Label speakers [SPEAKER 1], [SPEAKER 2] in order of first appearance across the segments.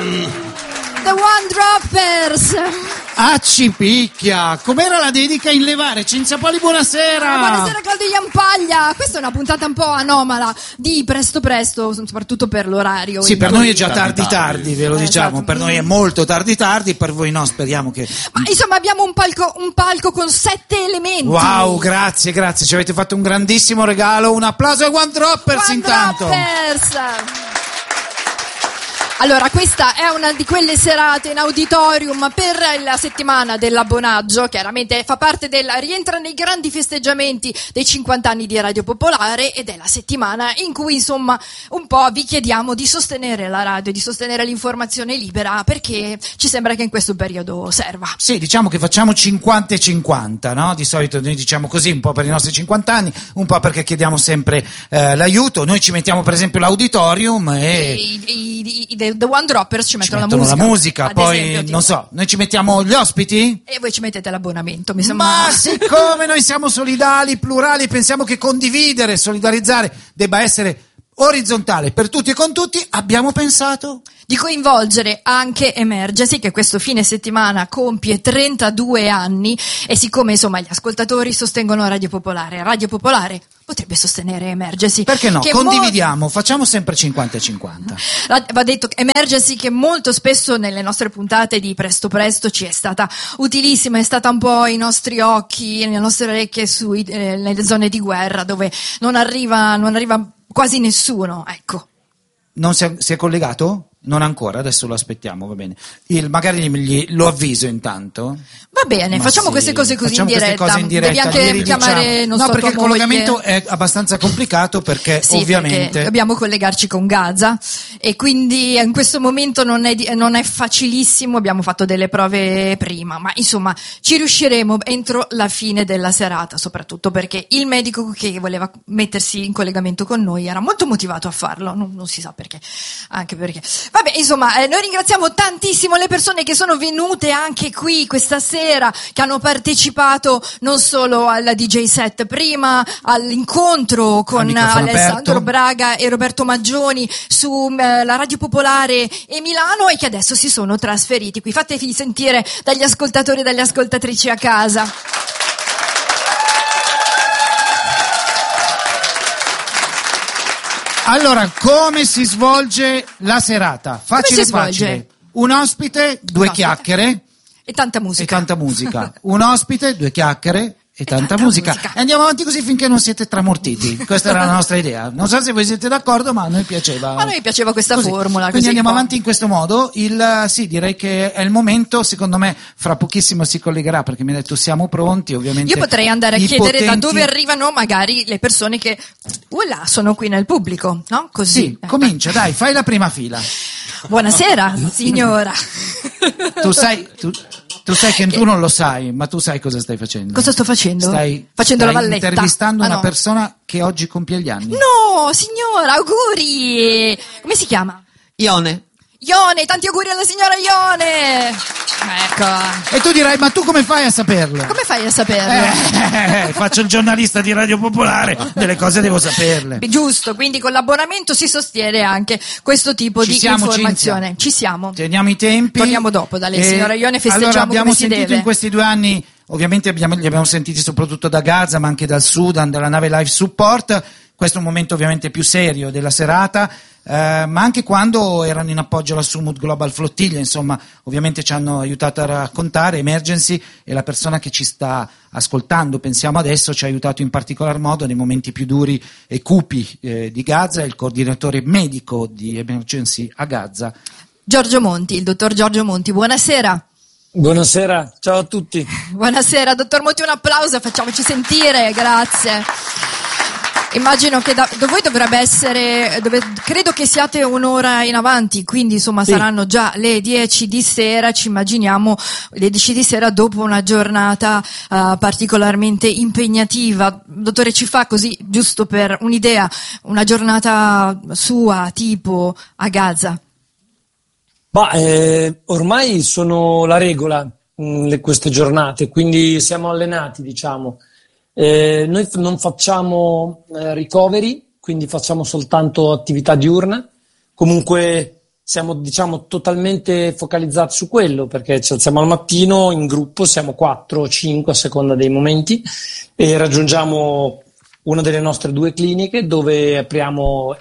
[SPEAKER 1] The One Droppers.
[SPEAKER 2] Ci picchia! Com'era la dedica in levare? Cinzia Poli, buonasera!
[SPEAKER 1] Buonasera Claudio Iampaglia! Questa è una puntata un po' anomala di presto, soprattutto per l'orario.
[SPEAKER 2] Sì, per noi è già tardi, ve lo diciamo,
[SPEAKER 1] esatto.
[SPEAKER 2] Per noi è molto tardi, per voi no, speriamo che...
[SPEAKER 1] Ma insomma abbiamo un palco con 7 elementi.
[SPEAKER 2] Wow, grazie, ci avete fatto un grandissimo regalo, un applauso ai One Droppers intanto!
[SPEAKER 1] Allora, questa è una di quelle serate in auditorium per la settimana dell'abbonaggio, chiaramente rientra nei grandi festeggiamenti dei 50 anni di Radio Popolare ed è la settimana in cui, insomma, un po' vi chiediamo di sostenere la radio, di sostenere l'informazione libera, perché ci sembra che in questo periodo serva.
[SPEAKER 2] Sì, diciamo che facciamo 50 e 50, no? Di solito noi diciamo così, un po' per i nostri 50 anni, un po' perché chiediamo sempre l'aiuto. Noi ci mettiamo per esempio l'auditorium e...
[SPEAKER 1] The One Droppers ci mettono
[SPEAKER 2] la musica, poi
[SPEAKER 1] esempio,
[SPEAKER 2] non so, noi ci mettiamo gli ospiti
[SPEAKER 1] e voi ci mettete l'abbonamento, mi sembra.
[SPEAKER 2] Ma siccome noi siamo solidali, plurali, pensiamo che condividere, solidarizzare debba essere orizzontale per tutti e con tutti, abbiamo pensato
[SPEAKER 1] di coinvolgere anche Emergency, che questo fine settimana compie 32 anni, e siccome insomma gli ascoltatori sostengono Radio Popolare potrebbe sostenere Emergency.
[SPEAKER 2] Perché no? Condividiamo, facciamo sempre 50 e 50.
[SPEAKER 1] Va detto Emergency, che molto spesso nelle nostre puntate di Presto ci è stata utilissima, è stata un po' i nostri occhi, le nostre orecchie nelle zone di guerra dove non arriva quasi nessuno, ecco.
[SPEAKER 2] Non si è collegato? Non ancora, adesso lo aspettiamo, va bene. Magari lo avviso intanto.
[SPEAKER 1] Va bene, facciamo queste cose così in diretta. Devi anche chiamare, non so,
[SPEAKER 2] perché il collegamento
[SPEAKER 1] moglie.
[SPEAKER 2] è abbastanza complicato perché
[SPEAKER 1] sì,
[SPEAKER 2] ovviamente
[SPEAKER 1] perché dobbiamo collegarci con Gaza e quindi in questo momento non è facilissimo, abbiamo fatto delle prove prima, ma insomma ci riusciremo entro la fine della serata, soprattutto perché il medico che voleva mettersi in collegamento con noi era molto motivato a farlo, non si sa perché, anche perché vabbè, insomma, noi ringraziamo tantissimo le persone che sono venute anche qui questa sera, che hanno partecipato non solo alla DJ set prima, all'incontro con Alessandro Braga e Roberto Maggioni su la Radio Popolare e Milano, e che adesso si sono trasferiti qui. Fatevi sentire dagli ascoltatori e dalle ascoltatrici a casa.
[SPEAKER 2] Allora, come si svolge la serata? Facile. Un ospite, due chiacchiere.
[SPEAKER 1] E tanta musica.
[SPEAKER 2] Un ospite, due chiacchiere e tanta musica. E andiamo avanti così finché non siete tramortiti. Questa era la nostra idea. Non so se voi siete d'accordo, ma a noi piaceva.
[SPEAKER 1] A noi piaceva questa formula.
[SPEAKER 2] Quindi andiamo avanti in questo modo. Sì, direi che è il momento. Secondo me, fra pochissimo si collegherà, perché mi ha detto siamo pronti. Ovviamente.
[SPEAKER 1] Io potrei andare a chiedere da dove arrivano magari le persone che sono qui nel pubblico, no? Così.
[SPEAKER 2] Sì, comincia, dai, fai la prima fila.
[SPEAKER 1] Buonasera, signora.
[SPEAKER 2] Tu sai che tu non lo sai, ma tu sai cosa stai facendo.
[SPEAKER 1] Cosa sto facendo?
[SPEAKER 2] Stai
[SPEAKER 1] la valletta.
[SPEAKER 2] Intervistando una persona che oggi compie gli anni.
[SPEAKER 1] No, signora, auguri. Come si chiama?
[SPEAKER 3] Ione,
[SPEAKER 1] tanti auguri alla signora Ione. Ecco.
[SPEAKER 2] E tu dirai, ma tu come fai a saperlo?
[SPEAKER 1] Come fai a saperlo?
[SPEAKER 2] Faccio il giornalista di Radio Popolare, delle cose devo saperle.
[SPEAKER 1] Giusto, quindi con l'abbonamento si sostiene anche questo tipo di informazione.
[SPEAKER 2] Cinzia.
[SPEAKER 1] Ci siamo.
[SPEAKER 2] Teniamo i tempi.
[SPEAKER 1] Torniamo dopo da lei, signora Ione, festeggiamo
[SPEAKER 2] allora, abbiamo
[SPEAKER 1] come si
[SPEAKER 2] sentito
[SPEAKER 1] deve.
[SPEAKER 2] In questi 2 anni, ovviamente li abbiamo sentiti soprattutto da Gaza, ma anche dal Sudan, dalla nave Life Support. Questo è un momento ovviamente più serio della serata. Ma anche quando erano in appoggio alla Sumud Global Flottiglia, insomma, ovviamente ci hanno aiutato a raccontare Emergency, e la persona che ci sta ascoltando, pensiamo adesso, ci ha aiutato in particolar modo nei momenti più duri e cupi di Gaza, il coordinatore medico di Emergency a Gaza.
[SPEAKER 1] Il dottor Giorgio Monti, buonasera.
[SPEAKER 4] Buonasera, ciao a tutti.
[SPEAKER 1] Buonasera, dottor Monti, un applauso, facciamoci sentire, grazie. Immagino che da voi dovrebbe essere, credo che siate un'ora in avanti, quindi insomma sì. Saranno già le 10 di sera, ci immaginiamo le 10 di sera dopo una giornata particolarmente impegnativa. Dottore, ci fa così, giusto per un'idea, una giornata sua tipo a Gaza?
[SPEAKER 4] Ormai sono la regola queste giornate, quindi siamo allenati, diciamo. Noi non facciamo ricoveri, quindi facciamo soltanto attività diurna. Comunque siamo diciamo totalmente focalizzati su quello, perché ci alziamo al mattino in gruppo, siamo 4 o 5 a seconda dei momenti, e raggiungiamo una delle nostre 2 cliniche dove apriamo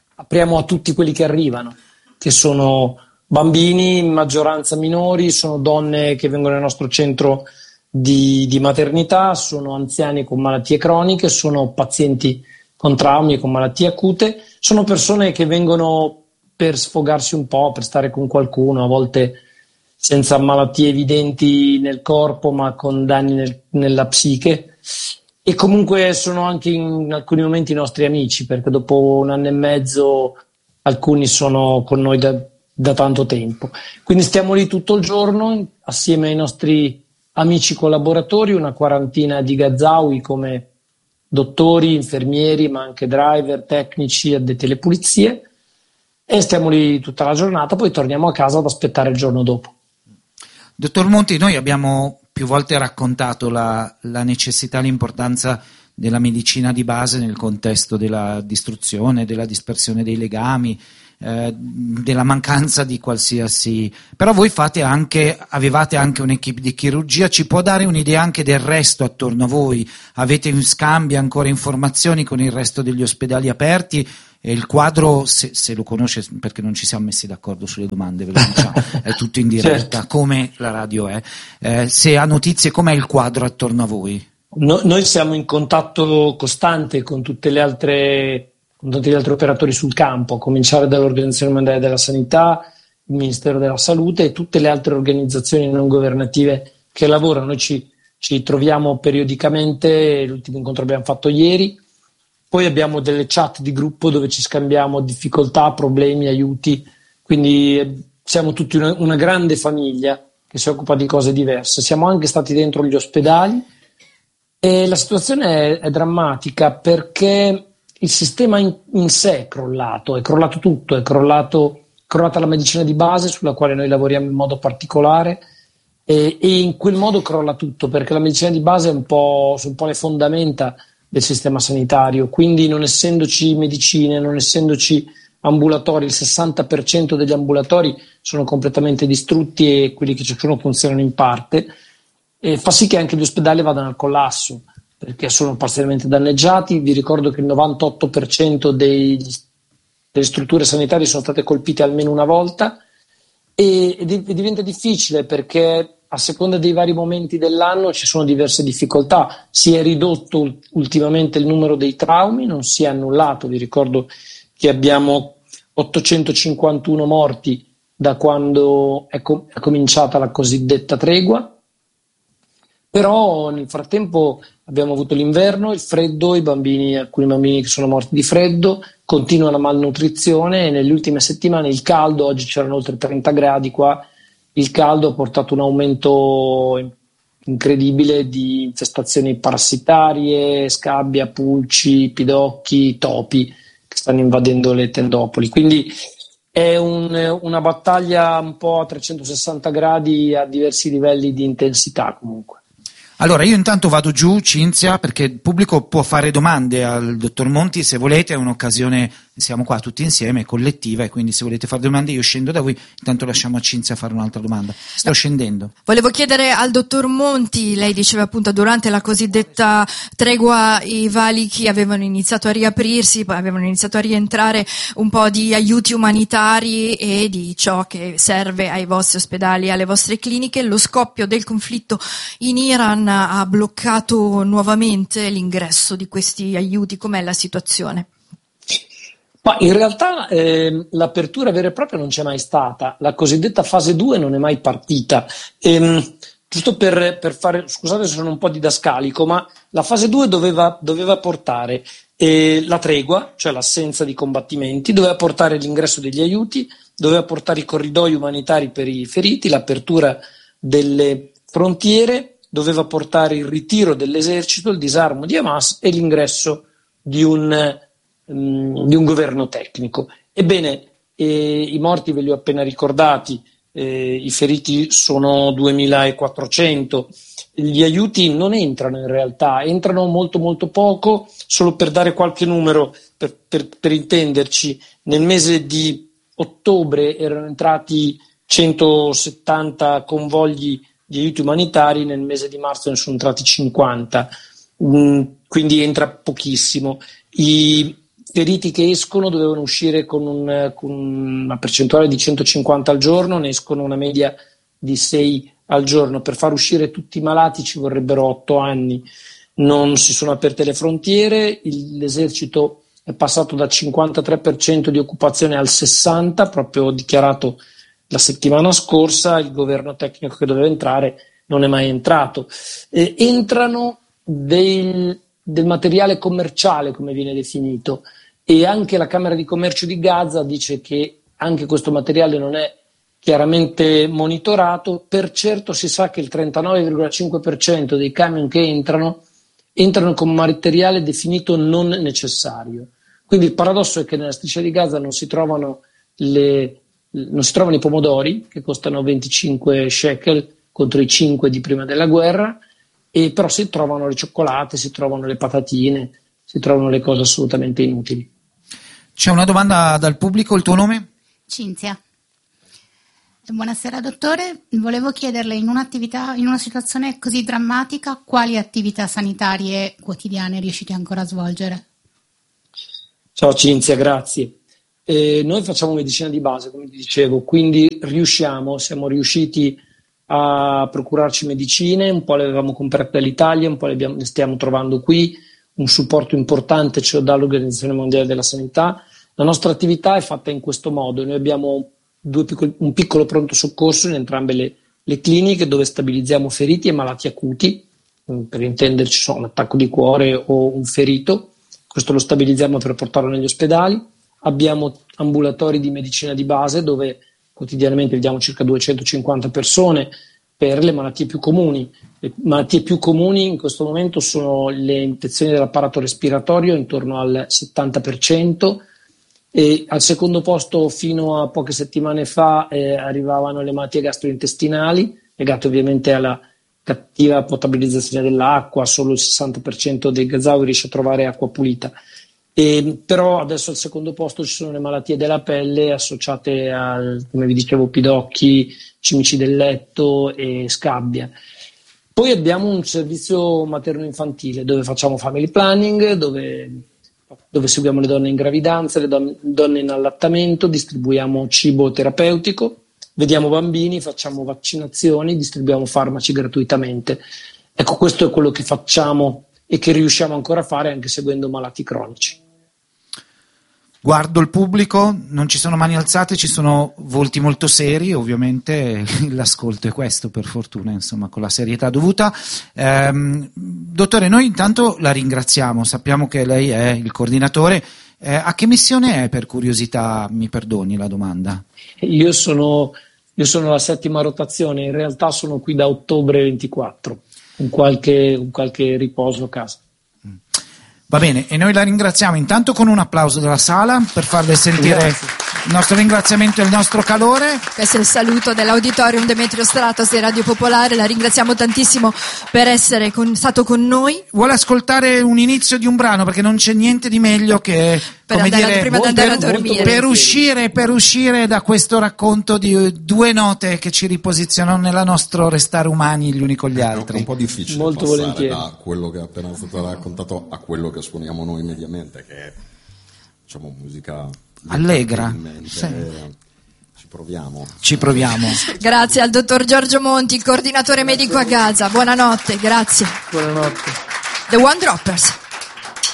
[SPEAKER 4] a tutti quelli che arrivano, che sono bambini, in maggioranza minori, sono donne che vengono nel nostro centro di maternità, sono anziani con malattie croniche, sono pazienti con traumi e con malattie acute, sono persone che vengono per sfogarsi un po', per stare con qualcuno, a volte senza malattie evidenti nel corpo ma con danni nella psiche, e comunque sono anche in alcuni momenti i nostri amici, perché dopo 1 anno e mezzo alcuni sono con noi da tanto tempo. Quindi stiamo lì tutto il giorno assieme ai nostri amici collaboratori, una quarantina di Gazawi come dottori, infermieri, ma anche driver, tecnici, addetti alle pulizie, e stiamo lì tutta la giornata, poi torniamo a casa ad aspettare il giorno dopo.
[SPEAKER 2] Dottor Monti, noi abbiamo più volte raccontato la necessità e l'importanza della medicina di base nel contesto della distruzione, della dispersione dei legami, della mancanza di qualsiasi. Però voi avevate anche un'equipe di chirurgia. Ci può dare un'idea anche del resto attorno a voi? Avete in scambio ancora informazioni con il resto degli ospedali aperti? E il quadro, se lo conosce, perché non ci siamo messi d'accordo sulle domande, ve lo diciamo, è tutto in diretta, certo, come la radio è. Se ha notizie, com'è il quadro attorno a voi?
[SPEAKER 4] Noi siamo in contatto costante con tutti gli altri operatori sul campo, a cominciare dall'Organizzazione Mondiale della Sanità, il Ministero della Salute e tutte le altre organizzazioni non governative che lavorano. Noi ci troviamo periodicamente, l'ultimo incontro abbiamo fatto ieri. Poi abbiamo delle chat di gruppo dove ci scambiamo difficoltà, problemi, aiuti, quindi siamo tutti una grande famiglia che si occupa di cose diverse. Siamo anche stati dentro gli ospedali e la situazione è drammatica, perché il sistema in sé è crollato tutto, è crollata la medicina di base sulla quale noi lavoriamo in modo particolare, e in quel modo crolla tutto, perché la medicina di base sono un po' le fondamenta del sistema sanitario, quindi non essendoci medicine, non essendoci ambulatori, il 60% degli ambulatori sono completamente distrutti e quelli che ci sono funzionano in parte, e fa sì che anche gli ospedali vadano al collasso perché sono parzialmente danneggiati. Vi ricordo che il 98% delle strutture sanitarie sono state colpite almeno una volta, e diventa difficile perché a seconda dei vari momenti dell'anno ci sono diverse difficoltà. Si è ridotto ultimamente il numero dei traumi, non si è annullato. Vi ricordo che abbiamo 851 morti da quando è cominciata la cosiddetta tregua, però nel frattempo abbiamo avuto l'inverno, il freddo, alcuni bambini che sono morti di freddo, continua la malnutrizione, e nelle ultime settimane il caldo, oggi c'erano oltre 30 gradi qua, il caldo ha portato un aumento incredibile di infestazioni parassitarie, scabbia, pulci, pidocchi, topi che stanno invadendo le tendopoli. Quindi è una battaglia un po' a 360 gradi a diversi livelli di intensità comunque.
[SPEAKER 2] Allora io intanto vado giù, Cinzia, perché il pubblico può fare domande al dottor Monti, se volete. È un'occasione, siamo qua tutti insieme, collettiva, e quindi se volete fare domande io scendo da voi, intanto lasciamo a Cinzia fare un'altra domanda. Sto scendendo.
[SPEAKER 1] Volevo chiedere al dottor Monti, lei diceva appunto durante la cosiddetta tregua i valichi avevano iniziato a riaprirsi, avevano iniziato a rientrare un po' di aiuti umanitari e di ciò che serve ai vostri ospedali e alle vostre cliniche. Lo scoppio del conflitto in Iran ha bloccato nuovamente l'ingresso di questi aiuti. Com'è la situazione?
[SPEAKER 4] Ma in realtà l'apertura vera e propria non c'è mai stata, la cosiddetta fase 2 non è mai partita. Giusto per fare, scusate se sono un po' didascalico, ma la fase 2 doveva portare la tregua, cioè l'assenza di combattimenti, doveva portare l'ingresso degli aiuti, doveva portare i corridoi umanitari per i feriti, l'apertura delle frontiere, doveva portare il ritiro dell'esercito, il disarmo di Hamas e l'ingresso di un governo tecnico. Ebbene, i morti ve li ho appena ricordati, i feriti sono 2400, gli aiuti non entrano in realtà, entrano molto molto poco. Solo per dare qualche numero, per intenderci, nel mese di ottobre erano entrati 170 convogli di aiuti umanitari, nel mese di marzo ne sono entrati 50, quindi entra pochissimo. I feriti che escono dovevano uscire con una percentuale di 150 al giorno, ne escono una media di 6 al giorno. Per far uscire tutti i malati ci vorrebbero 8 anni. Non si sono aperte le frontiere, l'esercito è passato dal 53% di occupazione al 60%, proprio dichiarato la settimana scorsa. Il governo tecnico che doveva entrare non è mai entrato. Entrano del materiale commerciale, come viene definito, e anche la Camera di Commercio di Gaza dice che anche questo materiale non è chiaramente monitorato. Per certo si sa che il 39,5% dei camion che entrano con materiale definito non necessario. Quindi il paradosso è che nella striscia di Gaza non si trovano i pomodori, che costano 25 shekel contro i 5 di prima della guerra, e però si trovano le cioccolate, si trovano le patatine, si trovano le cose assolutamente inutili.
[SPEAKER 2] C'è una domanda dal pubblico, il tuo nome?
[SPEAKER 3] Cinzia. Buonasera dottore, volevo chiederle, in una situazione così drammatica, quali attività sanitarie quotidiane riuscite ancora a svolgere?
[SPEAKER 4] Ciao Cinzia, grazie. Noi facciamo medicina di base, come ti dicevo, quindi siamo riusciti a procurarci medicine, un po' le avevamo comprate dall'Italia, un po' le stiamo trovando qui, un supporto importante ce lo dà l'Organizzazione Mondiale della Sanità. La nostra attività è fatta in questo modo: noi abbiamo un piccolo pronto soccorso in entrambe le cliniche, dove stabilizziamo feriti e malati acuti, per intenderci un attacco di cuore o un ferito. Questo lo stabilizziamo per portarlo negli ospedali. Abbiamo ambulatori di medicina di base dove quotidianamente vediamo circa 250 persone per le malattie più comuni. Le malattie più comuni in questo momento sono le infezioni dell'apparato respiratorio, intorno al 70%, e al secondo posto fino a poche settimane fa arrivavano le malattie gastrointestinali, legate ovviamente alla cattiva potabilizzazione dell'acqua. Solo il 60% dei gazaui riesce a trovare acqua pulita. Però adesso al secondo posto ci sono le malattie della pelle associate come vi dicevo, pidocchi, cimici del letto e scabbia. Poi abbiamo un servizio materno-infantile dove facciamo family planning, dove seguiamo le donne in gravidanza, le donne in allattamento, distribuiamo cibo terapeutico, vediamo bambini, facciamo vaccinazioni, distribuiamo farmaci gratuitamente. Ecco, questo è quello che facciamo e che riusciamo ancora a fare, anche seguendo malati cronici.
[SPEAKER 2] Guardo il pubblico, non ci sono mani alzate, ci sono volti molto seri, ovviamente l'ascolto è questo, per fortuna, insomma, con la serietà dovuta. Dottore, noi intanto la ringraziamo, sappiamo che lei è il coordinatore. A che missione è, per curiosità, mi perdoni la domanda?
[SPEAKER 4] Io sono alla 7ª rotazione, in realtà sono qui da ottobre 24, con qualche riposo a casa.
[SPEAKER 2] Va bene, e noi la ringraziamo intanto con un applauso della sala per farle sentire il nostro ringraziamento e il nostro calore.
[SPEAKER 1] Questo è il saluto dell'Auditorium Demetrio Stratos di Radio Popolare. La ringraziamo tantissimo per essere stato con noi.
[SPEAKER 2] Vuole ascoltare un inizio di un brano, perché non c'è niente di meglio che prima di andare a dormire, per uscire da questo racconto di due note che ci riposizionano nel nostro restare umani gli uni con gli altri.
[SPEAKER 5] È un po' difficile
[SPEAKER 4] molto
[SPEAKER 5] passare
[SPEAKER 4] volentieri
[SPEAKER 5] da quello che è appena stato raccontato a quello che suoniamo noi mediamente, che è, diciamo, musica
[SPEAKER 2] allegra.
[SPEAKER 5] Sì. Ci
[SPEAKER 2] proviamo.
[SPEAKER 1] Grazie al dottor Giorgio Monti, il coordinatore medico a Gaza. Buonanotte, grazie.
[SPEAKER 4] Buonanotte.
[SPEAKER 1] The One Droppers.